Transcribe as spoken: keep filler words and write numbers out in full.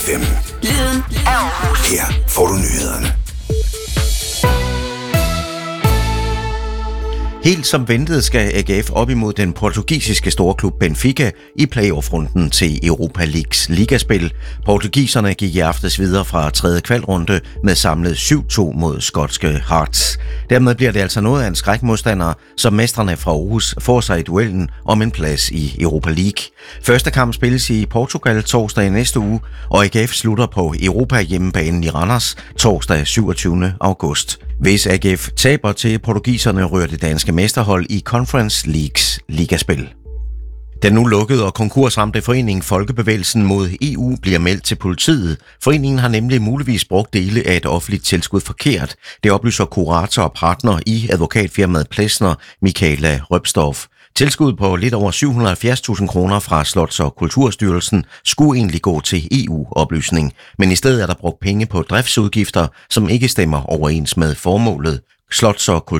stemme. Lyden af Aarhus. Her får du nyhederne. Helt som ventet skal A G F op imod den portugisiske storklub Benfica i playoff-runden til Europa Leagues ligaspil. Portugiserne gik i aftes videre fra tredje kvalrunde med samlet syv to mod skotske Hearts. Dermed bliver det altså noget af en skrækmodstander, som mestrene fra Aarhus får sig i duellen om en plads i Europa League. Første kamp spilles i Portugal torsdag i næste uge, og A G F slutter på Europa hjemmebanen i Randers torsdag syvogtyvende august. Hvis A G F taber til portugiserne, rører det danske mesterhold i Conference Leagues ligaspil. Den nu lukkede og konkursramte forening Folkebevægelsen mod E U bliver meldt til politiet. Foreningen har nemlig muligvis brugt dele af et offentligt tilskud forkert. Det oplyser kurator og partner i advokatfirmaet Plesner, Michaela Røbstorff. Tilskud på lidt over syv hundrede og halvfjerds tusind kroner fra Slots- og Kulturstyrelsen skulle egentlig gå til E U-oplysning, men i stedet er der brugt penge på driftsudgifter, som ikke stemmer overens med formålet. Slots- og